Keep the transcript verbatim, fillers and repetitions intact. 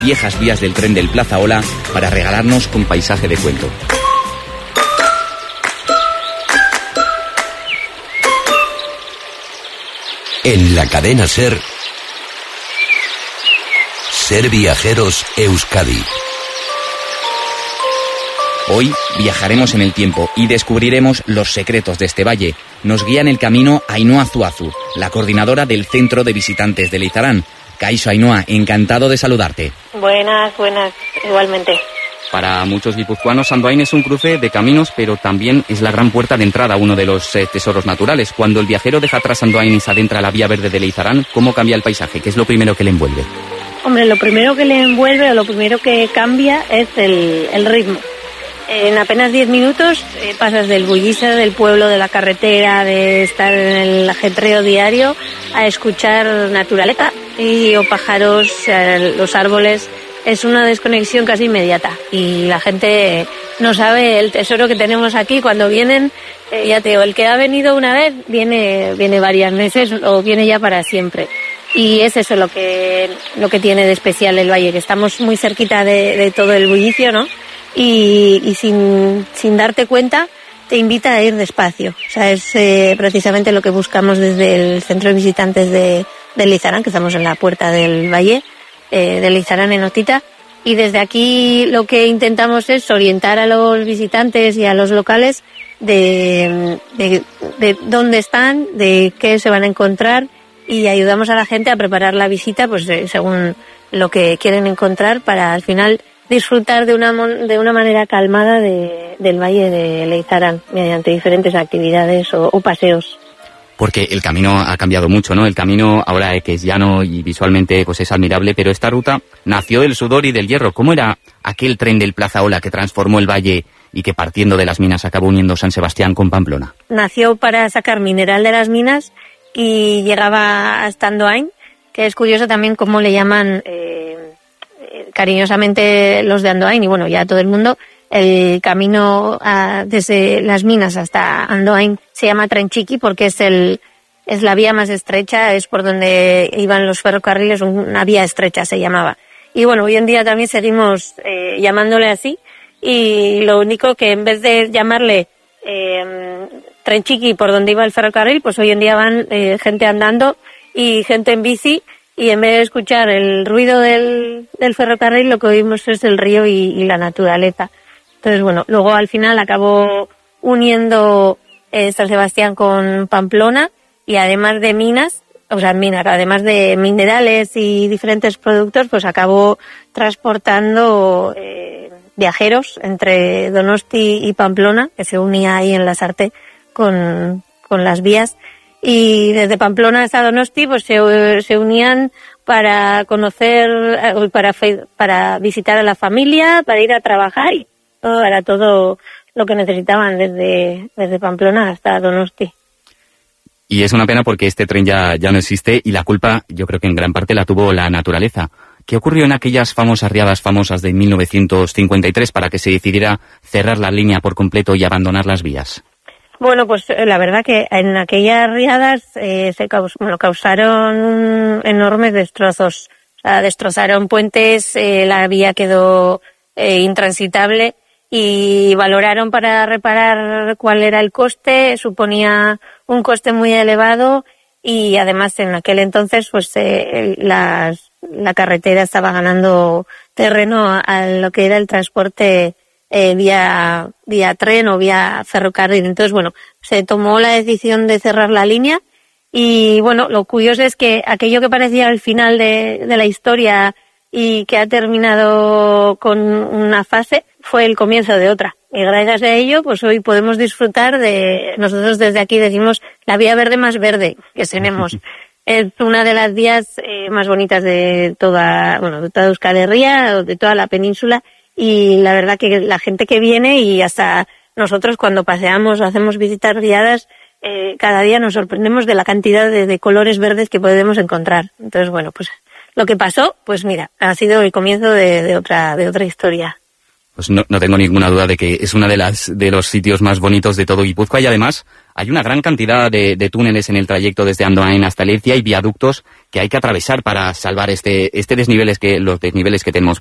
viejas vías del tren del Plaza Ola para regalarnos con paisaje de cuento. En la cadena SER, SER Viajeros Euskadi. Hoy viajaremos en el tiempo y descubriremos los secretos de este valle. Nos guía en el camino Ainhoa Zuazu, la coordinadora del Centro de Visitantes de Leizarán. Kaixo, Ainhoa, encantado de saludarte. Buenas, buenas, igualmente. Para muchos guipuzcoanos, Andoain es un cruce de caminos, pero también es la gran puerta de entrada a uno de los eh, tesoros naturales. Cuando el viajero deja atrás Andoain y se adentra a la vía verde de Leizarán, ¿cómo cambia el paisaje? ¿Qué es lo primero que le envuelve? Hombre, lo primero que le envuelve o lo primero que cambia es el, el ritmo. En apenas diez minutos eh, pasas del bullicio del pueblo, de la carretera, de estar en el ajetreo diario, a escuchar naturaleza y o pájaros, eh, los árboles. Es una desconexión casi inmediata y la gente no sabe el tesoro que tenemos aquí. Cuando vienen, eh, ya te digo, el que ha venido una vez viene viene varias veces o viene ya para siempre. Y es eso lo que lo que tiene de especial el valle, que estamos muy cerquita de, de todo el bullicio, ¿no? Y, y sin, sin darte cuenta te invita a ir despacio. O sea, es eh, precisamente lo que buscamos desde el Centro de Visitantes de, de Leizarán, que estamos en la puerta del valle eh, de Leizarán en Otita, y desde aquí lo que intentamos es orientar a los visitantes y a los locales de, de, de dónde están, de qué se van a encontrar, y ayudamos a la gente a preparar la visita pues eh, según lo que quieren encontrar, para al final disfrutar de una de una manera calmada de, del valle de Leizarán mediante diferentes actividades o, o paseos. Porque el camino ha cambiado mucho, ¿no? El camino ahora que es llano y visualmente pues es admirable, pero esta ruta nació del sudor y del hierro. ¿Cómo era aquel tren del Plaza Ola que transformó el valle y que partiendo de las minas acabó uniendo San Sebastián con Pamplona? Nació para sacar mineral de las minas y llegaba hasta Andoain, que es curioso también cómo le llaman eh, cariñosamente los de Andoain, y bueno, ya todo el mundo, el camino a, desde las minas hasta Andoain se llama Trenchiqui porque es el es la vía más estrecha, es por donde iban los ferrocarriles, una vía estrecha se llamaba. Y bueno, hoy en día también seguimos eh, llamándole así, y lo único que en vez de llamarle eh, Trenchiqui por donde iba el ferrocarril, pues hoy en día van eh, gente andando y gente en bici, y en vez de escuchar el ruido del, del ferrocarril, lo que oímos es el río y, y la naturaleza. Entonces, bueno, luego al final acabó uniendo eh, San Sebastián con Pamplona, y además de minas, o sea, minas, además de minerales y diferentes productos, pues acabó transportando eh, viajeros entre Donosti y Pamplona, que se unía ahí en Lasarte con, con las vías. Y desde Pamplona hasta Donosti pues se, se unían para conocer, para, para visitar a la familia, para ir a trabajar, y para todo lo que necesitaban desde, desde Pamplona hasta Donosti. Y es una pena porque este tren ya, ya no existe, y la culpa yo creo que en gran parte la tuvo la naturaleza. ¿Qué ocurrió en aquellas famosas riadas famosas de mil novecientos cincuenta y tres para que se decidiera cerrar la línea por completo y abandonar las vías? Bueno, pues la verdad que en aquellas riadas eh, se caus- bueno, causaron enormes destrozos. O sea, destrozaron puentes, eh, la vía quedó eh, intransitable, y valoraron para reparar cuál era el coste. Suponía un coste muy elevado, y además en aquel entonces pues eh, las, la carretera estaba ganando terreno a, a lo que era el transporte Eh, vía vía tren o vía ferrocarril. Entonces, bueno, se tomó la decisión de cerrar la línea, y bueno, lo curioso es que aquello que parecía el final de, de la historia y que ha terminado con una fase fue el comienzo de otra. Y gracias a ello, pues hoy podemos disfrutar de, nosotros desde aquí decimos, la vía verde más verde que tenemos. Es una de las vías eh, más bonitas de toda, bueno, de toda Euskal Herria, de toda la península. Y la verdad que la gente que viene, y hasta nosotros cuando paseamos o hacemos visitas guiadas, eh, cada día nos sorprendemos de la cantidad de, de colores verdes que podemos encontrar. Entonces, bueno, pues lo que pasó, pues mira, ha sido el comienzo de, de otra de otra historia. Pues no, no tengo ninguna duda de que es uno de las de los sitios más bonitos de todo Guipúzcoa, y además hay una gran cantidad de, de túneles en el trayecto desde Andoain hasta Lecia y viaductos que hay que atravesar para salvar este este desniveles que los desniveles que tenemos